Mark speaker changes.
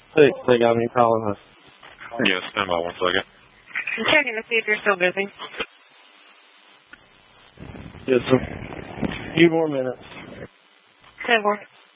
Speaker 1: They got me calling us.
Speaker 2: Yeah, stand by 1 second.
Speaker 3: I'm checking to see if you're still busy.
Speaker 1: Yes, sir. A few more minutes.
Speaker 3: 10 more.